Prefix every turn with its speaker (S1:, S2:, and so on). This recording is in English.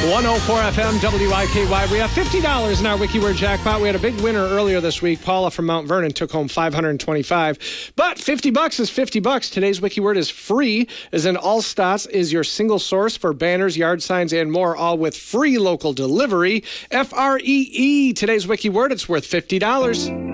S1: 104 FM WIKY. We have $50 in our WikiWord jackpot. We had a big winner earlier this week. Paula from Mount Vernon took home $525. But $50 is $50. Today's WikiWord is free, as in Allstats is your single source for banners, yard signs, and more, all with free local delivery. FREE. Today's WikiWord, it's worth $50.